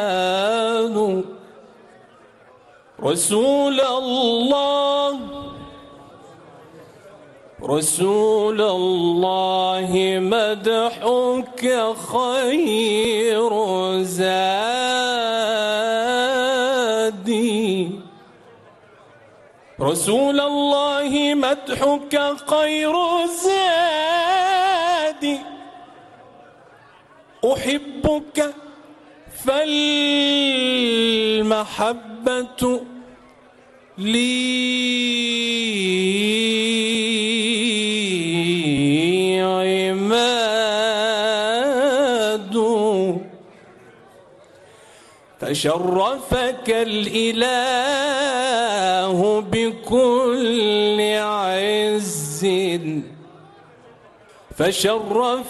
رسول الله رسول الله مدحك خير زادي رسول الله مدحك خير زادي أحبك فالمحبة لي عماد فشرفك الإله بكل عز فشرف